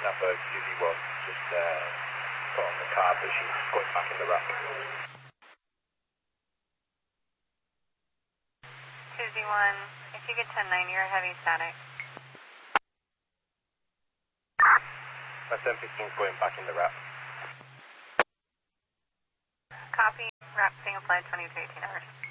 Napa QV1, just put on the card that she's going back in the rack. Susie 1, if you get 10-9, you're heavy static. My 715's going back in the rack. Copy, wrap single flight 2218 hours.